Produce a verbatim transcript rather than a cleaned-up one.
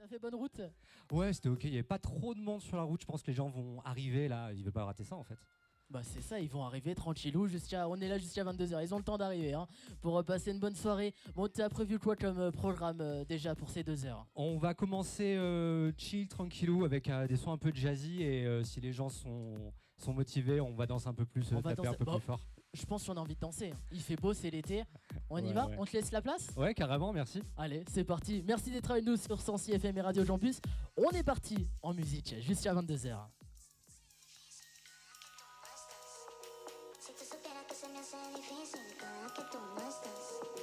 T'as fait bonne route? Ouais, c'était ok. Il n'y avait pas trop de monde sur la route. Je pense que les gens vont arriver là. Ils ne veulent pas rater ça en fait. Bah c'est ça, ils vont arriver tranquillou, jusqu'à, on est là jusqu'à vingt-deux heures, ils ont le temps d'arriver hein, pour euh, passer une bonne soirée. Bon, t'as prévu quoi comme euh, programme euh, déjà pour ces deux heures? On va commencer euh, chill, tranquillou, avec euh, des sons un peu jazzy. Et euh, si les gens sont, sont motivés, on va danser un peu plus, On euh, va taper danser- un peu bon. plus fort. Je pense qu'on a envie de danser, hein. Il fait beau, c'est l'été. On y Ouais, va? ouais. On te laisse la place? Ouais, carrément, merci. Allez, c'est parti. Merci d'être avec nous sur cent six F M et Radio Campus. On est parti en musique jusqu'à vingt-deux heures. Si tú supieras que se me hace difícil cada que tú no estás.